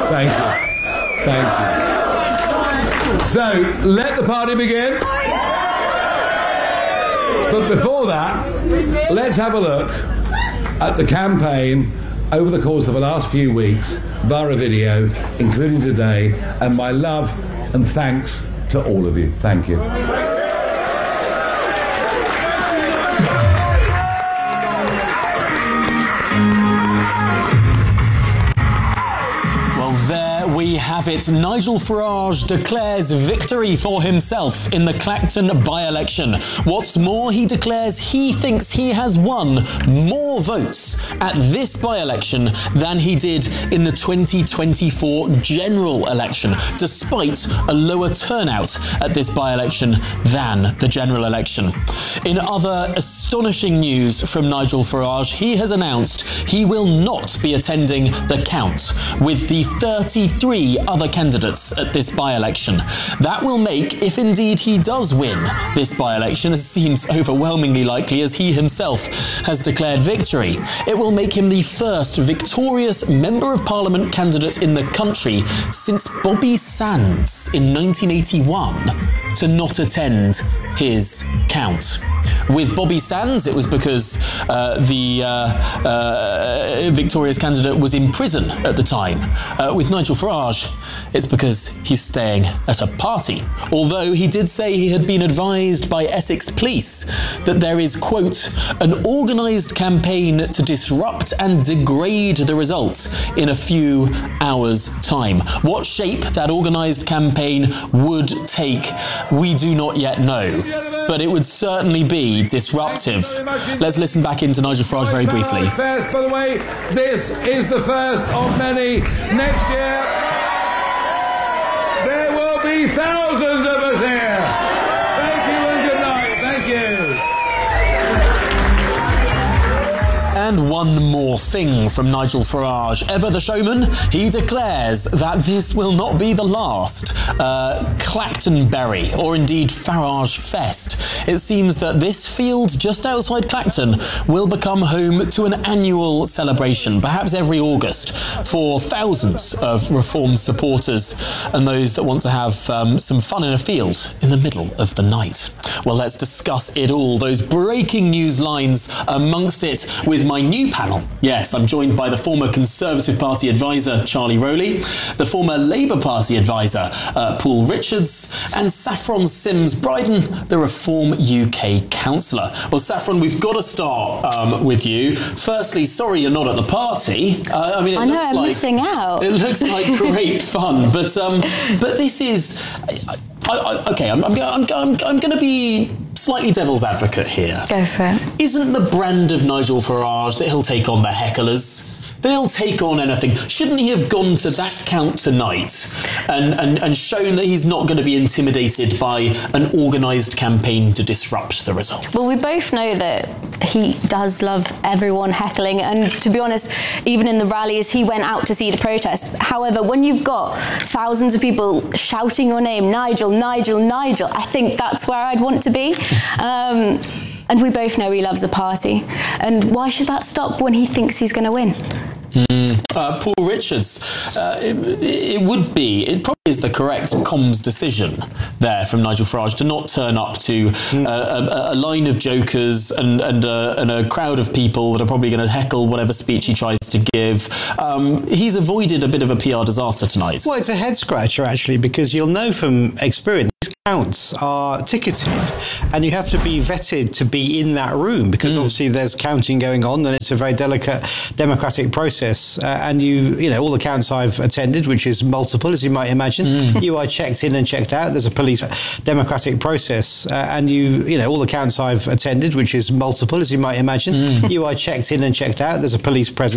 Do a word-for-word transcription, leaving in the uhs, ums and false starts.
Thank you. Thank you. So, let the party begin. But before that, let's have a look at the campaign over the course of the last few weeks via a video, including today, and my love and thanks to all of you. Thank you. There we have it. Nigel Farage declares victory for himself in the Clacton by-election. What's more, he declares he thinks he has won more votes at this by-election than he did in the twenty twenty-four general election, despite a lower turnout at this by-election than the general election. In other astonishing news from Nigel Farage, he has announced he will not be attending the count with the thirty-three other candidates at this by-election. That will make, if indeed he does win this by-election, as seems overwhelmingly likely as he himself has declared victory, it will make him the first victorious Member of Parliament candidate in the country since Bobby Sands in nineteen eighty-one to not attend his count. With Bobby Sands, it was because uh, the uh, uh, victorious candidate was in prison at the time. Uh, with Nigel Farage, it's because he's staying at a party. Although he did say he had been advised by Essex Police that there is, quote, an organised campaign to disrupt and degrade the results in a few hours' time. What shape that organised campaign would take, we do not yet know. But it would certainly be disruptive. Let's listen back into Nigel Farage very briefly. First, by the way, this is the first of many. Next year, there will be thousands of us here. Thank you and good night. Thank you. And one more thing from Nigel Farage. Ever the showman, he declares that this will not be the last uh, Clactonberry, or indeed Farage Fest. It seems that this field just outside Clacton will become home to an annual celebration, perhaps every August, for thousands of Reform supporters and those that want to have um, some fun in a field in the middle of the night. Well, let's discuss it all. Those breaking news lines amongst it with my new panel. Yes, I'm joined by the former Conservative Party advisor, Charlie Rowley, the former Labour Party advisor, uh, Paul Richards, and Saffron Sims-Bryden, the Reform U K councillor. Well, Saffron, we've got to start um, with you. Firstly, sorry you're not at the party. Uh, I mean, it I know, looks I'm like, missing out. It looks like great fun, but um, but this is... I, I, okay, I'm, I'm going I'm, I'm, I'm to be slightly devil's advocate here. Go for it. Isn't the brand of Nigel Farage that he'll take on the hecklers? That he'll take on anything? Shouldn't he have gone to that count tonight and, and, and shown that he's not going to be intimidated by an organised campaign to disrupt the results? Well, we both know that he does love everyone heckling, and to be honest, even in the rallies, he went out to see the protests. However, when you've got thousands of people shouting your name, Nigel, Nigel, Nigel, I think that's where I'd want to be. Um, and we both know he loves a party. And why should that stop when he thinks he's going to win? Mm. Uh, Paul Richards, uh, it, it would be, it probably is the correct comms decision there from Nigel Farage to not turn up to uh, a, a line of jokers and, and, a, and a crowd of people that are probably going to heckle whatever speech he tries to give. Um, he's avoided a bit of a P R disaster tonight. Well, it's a head scratcher, actually, because you'll know from experience, counts are ticketed and you have to be vetted to be in that room because mm. obviously there's counting going on and it's a very delicate democratic process uh, and you you know all the counts I've attended, which is multiple as you might imagine, mm. you are checked in and checked out. There's a police democratic process uh, and you you know all the counts I've attended, which is multiple as you might imagine, mm. you are checked in and checked out. There's a police presence.